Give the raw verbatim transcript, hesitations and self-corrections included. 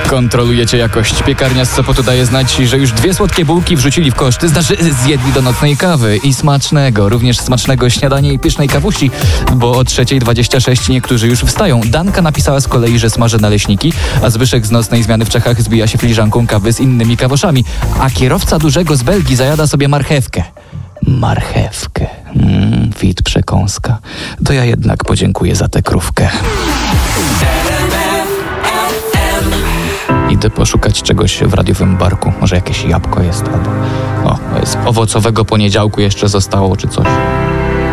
Kontrolujecie jakość. Piekarnia z Sopotu daje znać, że już dwie słodkie bułki wrzucili w koszty, znaczy zjedli do nocnej kawy i smacznego, również smacznego śniadania i pysznej kawusi, bo o trzeciej dwadzieścia sześć niektórzy już wstają. Danka napisała z kolei, że smaży naleśniki, a Zbyszek z nocnej zmiany w Czechach zbija się filiżanką kawy z innymi kawoszami, a kierowca dużego z Belgii zajada sobie marchewkę. Marchewkę. Mm, fit przekąska. To ja jednak podziękuję za tę krówkę. Idę poszukać czegoś w radiowym barku. Może jakieś jabłko jest albo o, z owocowego poniedziałku jeszcze zostało czy coś.